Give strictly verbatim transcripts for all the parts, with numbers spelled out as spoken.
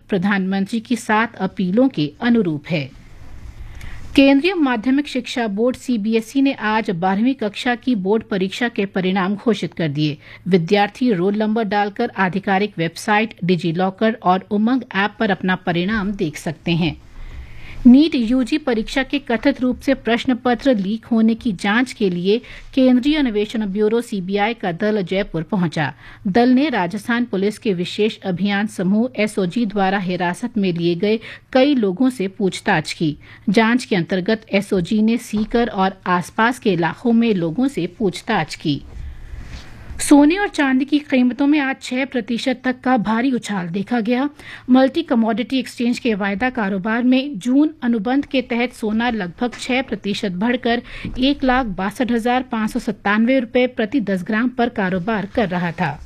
प्रधानमंत्री की सात अपीलों के अनुरूप है। केंद्रीय माध्यमिक शिक्षा बोर्ड सीबीएसई ने आज बारहवीं कक्षा की बोर्ड परीक्षा के परिणाम घोषित कर दिए। विद्यार्थी रोल नंबर डालकर आधिकारिक वेबसाइट, डिजी लॉकर और उमंग ऐप पर अपना परिणाम देख सकते हैं। नीट यूजी परीक्षा के कथित रूप से प्रश्न पत्र लीक होने की जांच के लिए केंद्रीय अन्वेषण ब्यूरो सीबीआई का दल जयपुर पहुंचा। दल ने राजस्थान पुलिस के विशेष अभियान समूह एसओजी द्वारा हिरासत में लिए गए कई लोगों से पूछताछ की। जांच के अंतर्गत एसओजी ने सीकर और आसपास के इलाकों में लोगों से पूछताछ की। सोने और चांदी की कीमतों में आज छह प्रतिशत तक का भारी उछाल देखा गया। मल्टी कमोडिटी एक्सचेंज के वायदा कारोबार में जून अनुबंध के तहत सोना लगभग छह प्रतिशत बढ़कर एक लाख बासठ हजार पाँच सौ सत्तानवे रुपये प्रति दस ग्राम पर कारोबार कर रहा था।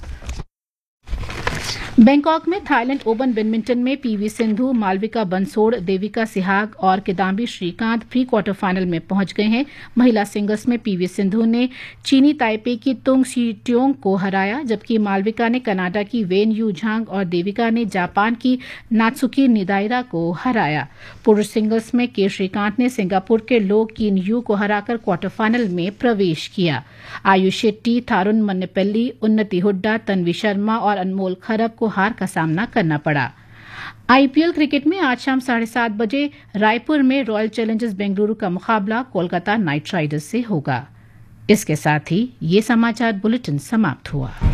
बैंकॉक में थाईलैंड ओपन बैडमिंटन में पीवी सिंधु, मालविका बंसोड़, देविका सिहाग और Kidambi Shrikant pre quarter final में पहुंच गए हैं। महिला सिंगल्स में पीवी सिंधु ने चीनी ताइपे की तुंग शी ट्योंग को हराया, जबकि मालविका ने कनाडा की वेन यू झांग और देविका ने जापान की नात्सुकी निदाइरा को हराया। पुरुष सिंगल्स में के श्रीकांत ने सिंगापुर के लो किन यू को हराकर क्वार्टर फाइनल में प्रवेश किया। आयुष शेट्टी, थारुण मन्नेपल्ली, उन्नति हुड्डा, तन्वी शर्मा और अनमोल खरब को हार का सामना करना पड़ा। आईपीएल क्रिकेट में आज शाम साढ़े सात बजे रायपुर में रॉयल चैलेंजर्स बेंगलुरु का मुकाबला कोलकाता नाइट राइडर्स से होगा। इसके साथ ही ये समाचार बुलेटिन समाप्त हुआ।